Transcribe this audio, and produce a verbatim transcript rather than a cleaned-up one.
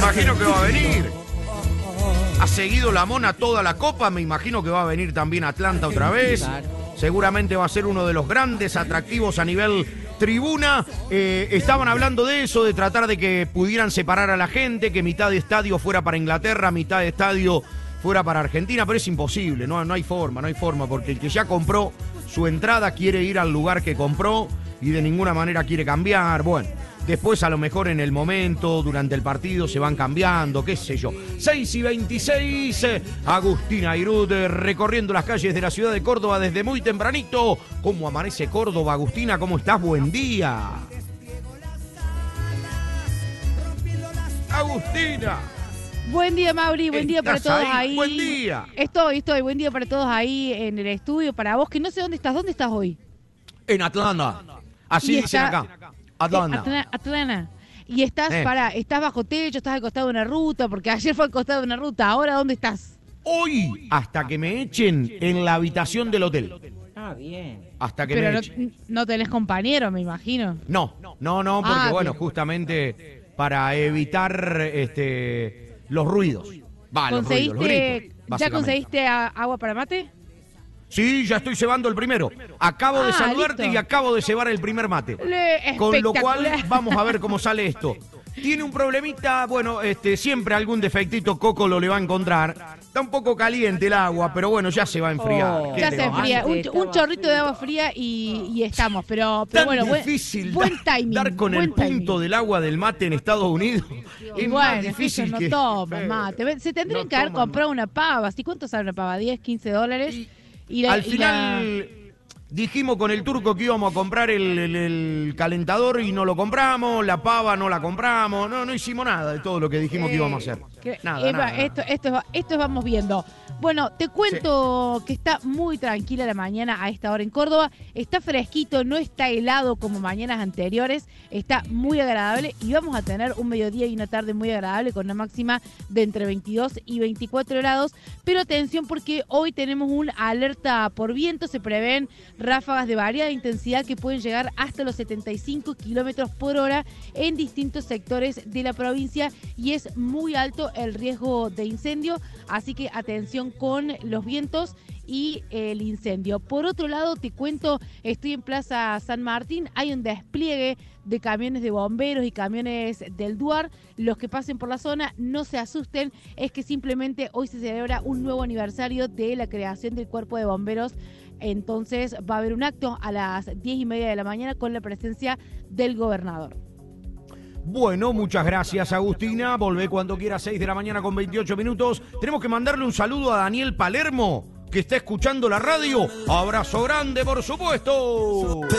imagino que va a venir. Ha seguido la Mona toda la Copa, me imagino que va a venir también Atlanta otra vez. Seguramente va a ser uno de los grandes atractivos a nivel tribuna. Eh, estaban hablando de eso, de tratar de que pudieran separar a la gente, que mitad de estadio fuera para Inglaterra, mitad de estadio fuera para Argentina, pero es imposible, no, no hay forma, no hay forma, porque el que ya compró su entrada quiere ir al lugar que compró y de ninguna manera quiere cambiar. Bueno, después a lo mejor en el momento, durante el partido, se van cambiando, qué sé yo. seis y veintiséis, eh, Agustina Airud eh, recorriendo las calles de la ciudad de Córdoba desde muy tempranito. ¿Cómo amanece Córdoba, Agustina? ¿Cómo estás? Buen día. Agustina. Buen día, Mauri, buen día para todos ahí? ahí. Buen día. Estoy, estoy, buen día para todos ahí en el estudio. Para vos, que no sé dónde estás, ¿dónde estás hoy? En Atlanta. Así Y dicen está- acá. Atlanta. Atlanta. Atlanta. Y estás, Eh. para, estás bajo techo, estás al costado de una ruta, porque ayer fue al costado de una ruta. ¿Ahora dónde estás? Hoy, hasta que me echen en la habitación del hotel. Ah, bien. Hasta que Pero me no, echen. no tenés compañero, me imagino. No, no, no, porque Ah, bueno, bien. justamente para evitar este los ruidos. Va, los ruidos, los ¿Conseguiste, gritos, ¿Ya básicamente. conseguiste a- agua para mate? Sí, ya estoy cebando el primero. Acabo de Ah, saludarte listo. y acabo de cebar el primer mate. Le- Con lo cual espectacular. vamos a ver cómo sale esto. Tiene un problemita, bueno, este, siempre algún defectito Coco lo le va a encontrar. Está un poco caliente el agua, pero bueno, ya se va a enfriar. Oh. ¿Qué Ya te se vamos a enfría. hacer? Un, Estaba un chorrito de agua fría y, y estamos. Pero, pero Tan bueno, buen, difícil buen dar, timing. dar con buen el punto timing. del agua del mate en Estados Unidos. Y Es bueno, más es que difícil ellos no que... toman Eh, mate. Se tendrían no que haber toman comprado una pava. ¿Sí? ¿Cuánto sale una pava? ¿diez, quince dólares? Y Y la- Al y final dijimos con el turco que íbamos a comprar el, el- el calentador y no lo compramos, la pava no la compramos, no, no hicimos nada de todo lo que dijimos la- que íbamos a hacer. Eh, que- Nada, Eva, nada. Esto, esto, es- esto es vamos viendo. Bueno, te cuento que está muy tranquila la mañana a esta hora en Córdoba. Está fresquito, no está helado como mañanas anteriores. Está muy agradable y vamos a tener un mediodía y una tarde muy agradable con una máxima de entre veintidós y veinticuatro grados. Pero atención porque hoy tenemos una alerta por viento. Se prevén ráfagas de variada intensidad que pueden llegar hasta los setenta y cinco kilómetros por hora en distintos sectores de la provincia y es muy alto el riesgo de incendio. Así que atención con los vientos y el incendio. Por otro lado, te cuento, estoy en Plaza San Martín, hay un despliegue de camiones de bomberos y camiones del DUAR. Los que pasen por la zona, no se asusten, es que simplemente hoy se celebra un nuevo aniversario de la creación del Cuerpo de Bomberos. Entonces va a haber un acto a las diez y media de la mañana con la presencia del gobernador. Bueno, muchas gracias, Agustina. Volvé cuando quiera, seis de la mañana con veintiocho minutos. Tenemos que mandarle un saludo a Daniel Palermo, que está escuchando la radio. Abrazo grande, por supuesto.